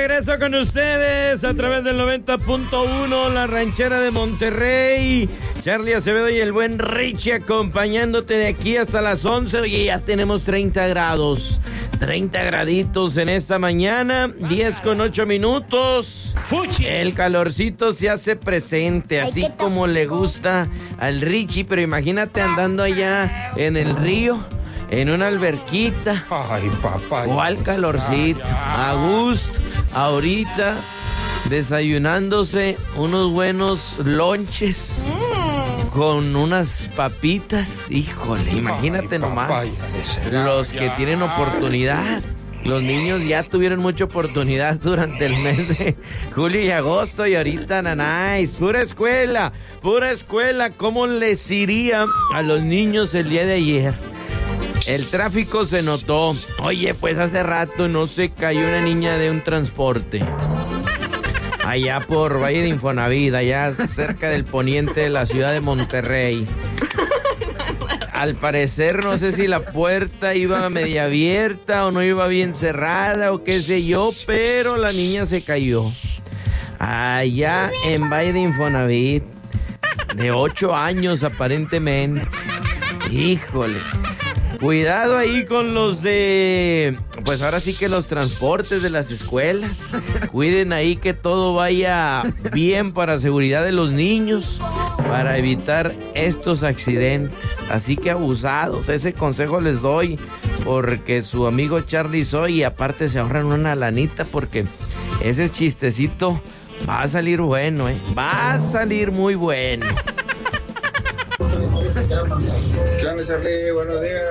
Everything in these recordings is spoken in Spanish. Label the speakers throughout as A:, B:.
A: regreso con ustedes a través del 90.1, la ranchera de Monterrey. Charlie Acevedo y el buen Richie acompañándote de aquí hasta las 11. Oye, ya tenemos 30 grados. 30 graditos en esta mañana, 10:08. El calorcito se hace presente, así como le gusta al Richie, pero imagínate andando allá en el río, en una alberquita.
B: Ay, papá.
A: ¿Cuál calorcito? A gusto, ahorita, desayunándose unos buenos lonches con unas papitas. Híjole, imagínate nomás. Los que tienen oportunidad. Los niños ya tuvieron mucha oportunidad durante el mes de julio y agosto y ahorita nanáis, pura escuela. ¿Cómo les iría a los niños el día de ayer? El tráfico se notó. Oye, pues hace rato no se cayó una niña de un transporte. Allá por Valle de Infonavit, allá cerca del poniente de la ciudad de Monterrey. Al parecer, no sé si la puerta iba media abierta o no iba bien cerrada o qué sé yo, pero la niña se cayó. Allá en Valle de Infonavit, de 8 años aparentemente. Híjole. Cuidado ahí con los de, pues ahora sí que los transportes de las escuelas. Cuiden ahí que todo vaya bien para seguridad de los niños, para evitar estos accidentes. Así que abusados, ese consejo les doy, porque su amigo Charlie soy y aparte se ahorran una lanita porque ese chistecito va a salir bueno, va a salir muy bueno.
C: ¿Qué onda, Charlie? Buenos días.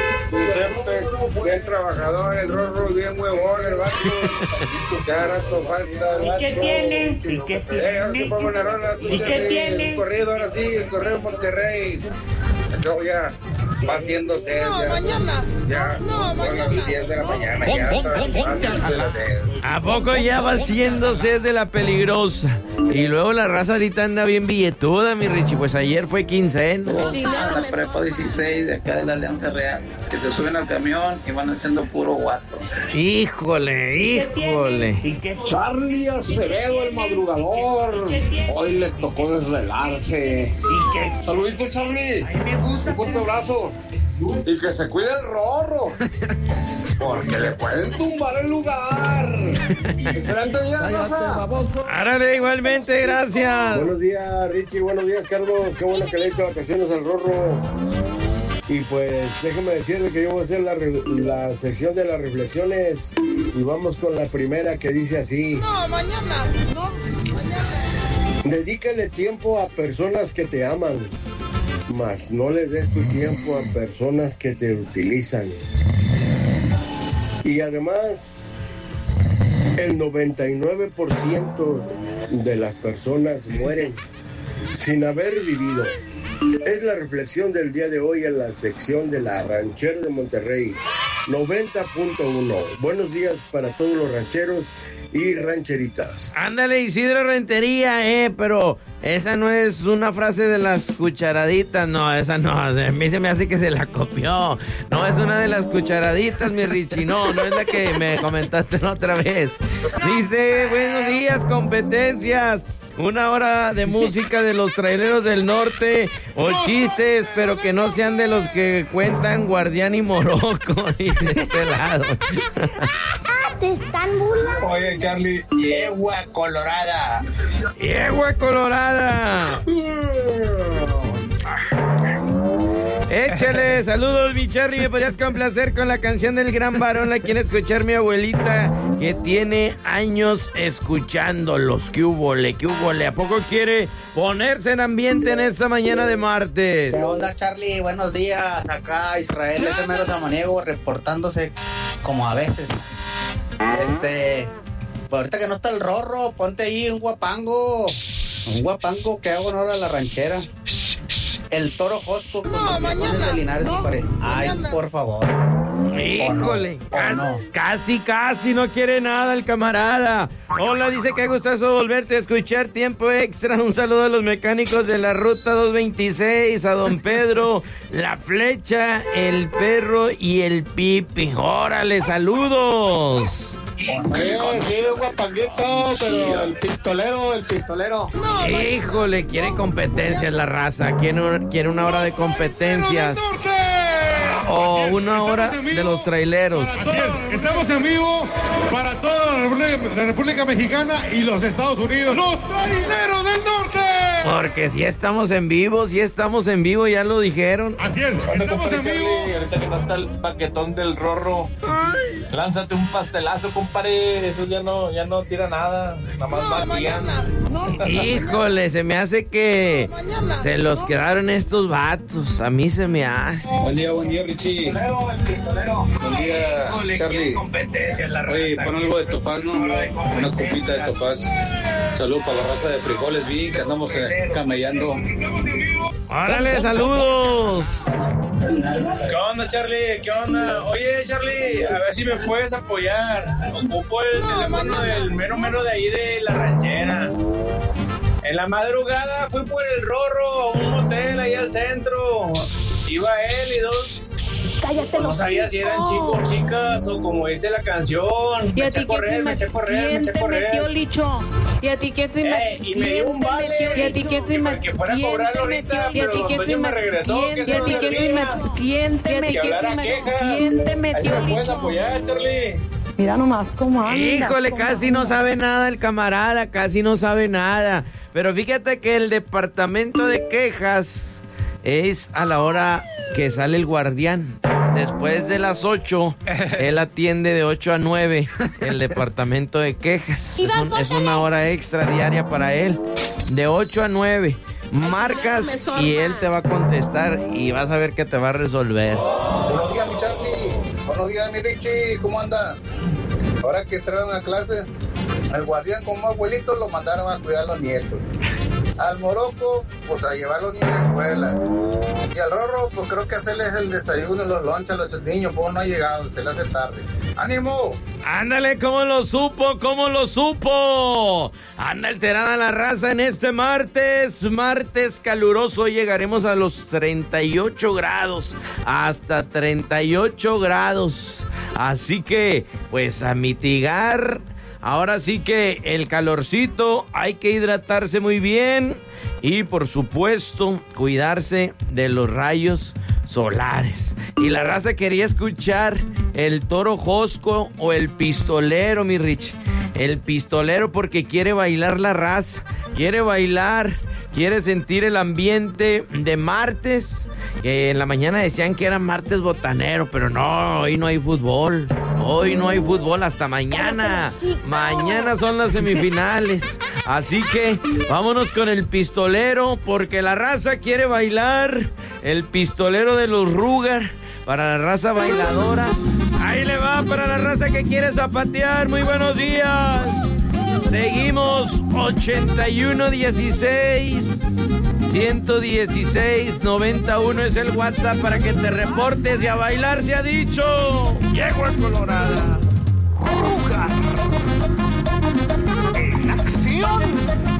C: Bien trabajador, el Rorro, bien huevón, el vato. Cada rato falta el vato.
D: ¿Y qué tiene? ¿Y qué tiene?
C: Ahora te pongo una rola, tú,
D: ¿Y
C: Charlie.
D: qué tiene?
C: El corrido, ahora sí, el corrido de Monterrey. Acabo ya. Va haciendo sed.
E: No,
C: ya,
E: mañana.
C: Ya,
E: No,
C: son
E: mañana.
C: las 10 de la mañana. Ya, va haciendo la sed.
A: ¿A poco ya va siendo sed de la peligrosa? Y luego la raza ahorita anda bien billetuda, mi Richie. Pues ayer fue quincena.
E: El dinero
F: A la
E: me
F: prepa
E: sobra.
F: 16 de acá de la Alianza Real, que te suben al camión y van haciendo puro guato.
A: Híjole.
D: ¿Y qué
B: Charlie Acevedo, el madrugador. Hoy le tocó desvelarse.
D: ¿Y qué?
B: Saludito, Charlie.
D: A mí me gusta.
B: Un fuerte abrazo. Y que se cuide el Rorro. Porque le pueden tumbar el lugar. Excelente día, raza.
A: Árale, igualmente, gracias.
G: Buenos días, Richie. Buenos días, Carlos. Qué bueno que le hizo vacaciones al Rorro. Y pues déjeme decirle que yo voy a hacer la sección de las reflexiones. Y vamos con la primera que dice así.
E: No, mañana. No, mañana.
G: Dedícale tiempo a personas que te aman, mas no le des tu tiempo a personas que te utilizan. Y además, el 99% de las personas mueren sin haber vivido. Es la reflexión del día de hoy en la sección de la ranchera de Monterrey, 90.1. Buenos días para todos los rancheros y rancheritas.
A: Ándale, Isidro Rentería, pero esa no es una frase de las cucharaditas, no, esa no, a mí se me hace que se la copió. No es una de las cucharaditas, mi Richie, no es la que me comentaste la otra vez. Dice, buenos días, competencias. 1 hora de música de los traileros del norte o chistes, pero que no sean de los que cuentan Guardián y Morocco y de este lado.
H: Te están burlando.
C: Oye, Charlie, yegua colorada.
A: ¡Yegua colorada! Échale, saludos mi Charlie, me podrías complacer con la canción del gran varón, la quiere escuchar mi abuelita, que tiene años escuchándolos. ¿Qué hubole? ¿A poco quiere ponerse en ambiente en esta mañana de martes?
I: ¿Qué onda, Charlie? Buenos días, acá Israel, ese mero samaniego, reportándose como a veces. Pues ahorita que no está el Rorro, ponte ahí un guapango que hago honor a la ranchera. El Toro Josco con los viejones de Linares,
E: no,
I: compadre. Ay,
E: mañana.
I: por favor.
A: Híjole,
I: ¿O no?
A: casi no quiere nada el camarada. Hola, dice que gustazo volverte a escuchar, tiempo extra. Un saludo a los mecánicos de la ruta 226, a don Pedro, la Flecha, el Perro y el Pipi. Órale, saludos.
I: Sí, guapanguito, pero el pistolero.
A: Híjole, quiere competencias la raza. Quiere una hora de competencias. O una hora de los traileros.
J: Así es, estamos en vivo para toda la República Mexicana y los Estados Unidos. ¡Los traileros del norte!
A: Porque si estamos en vivo, ya lo dijeron.
J: Así es, estamos en vivo.
K: Ahorita que no está el paquetón del Rorro, lánzate un pastelazo, compadre. Eso ya no tira nada. Nada más va guiando.
A: Híjole, se me hace que se los quedaron estos vatos. A mí se me hace.
C: Buen día, Richie. Buen día, Charlie. Oye, pon algo de Topaz, ¿no? Una copita de Topaz. Salud para la raza de frijoles, vi que andamos camellando.
A: ¡Órale, saludos!
K: ¿Qué onda, Charlie? ¿Qué onda? Oye, Charlie, a ver si me puedes apoyar. Ocupo el teléfono del mero de ahí de la ranchera. En la madrugada fui por el Rorro a un motel ahí al centro. Iba él y dos.
H: Cállate,
K: no sabía si eran chicos o chicas o como dice la canción.
E: ¿Y a ti quién te metió, Licho? ¿Y a ti quién te metió?
K: Y me dio un vale.
E: ¿Y a ti quién te metió?
K: Que fuera a cobrarlo ahorita, pero el dueño me regresó.
E: ¿Quién te metió,
K: Licho? ¿Puedes apoyar, Charlie?
E: Mira nomás cómo anda.
A: Híjole, casi no sabe nada el camarada, casi no sabe nada. Pero fíjate que el departamento de quejas es a la hora que sale el guardián. Después de las 8, él atiende de 8 a 9 el departamento de quejas. Es una hora extra diaria para él. De 8 a 9. Marcas y él te va a contestar y vas a ver que te va a resolver.
L: Buenos días, mi Charlie. Buenos días, mi Richie. ¿Cómo anda? Ahora que entraron a clase, al guardián como abuelito lo mandaron a cuidar a los nietos. Al Morocco, pues a llevar a los niños a la escuela. Y al Rorro, pues creo que hacerles el desayuno, los lonches a los niños, pues no ha llegado, se le hace tarde. ¡Ánimo!
A: ¡Ándale! ¿Cómo lo supo? Anda alterada la raza en este martes caluroso. Hoy llegaremos a los 38 grados, hasta 38 grados. Así que, pues a mitigar. Ahora sí que el calorcito, hay que hidratarse muy bien y por supuesto cuidarse de los rayos solares. Y la raza quería escuchar el Toro Josco o el Pistolero, mi Rich. El Pistolero porque quiere bailar la raza, quiere sentir el ambiente de martes. Que en la mañana decían que era martes botanero, pero no, hoy no hay fútbol. Hoy no hay fútbol hasta mañana. Mañana son las semifinales. Así que vámonos con el Pistolero porque la raza quiere bailar. El Pistolero de los Ruger para la raza bailadora. Ahí le va para la raza que quiere zapatear. Muy buenos días. Seguimos 8116-116-91 es el WhatsApp para que te reportes y a bailar se ha dicho. Llego a Colorada. Ruger en acción.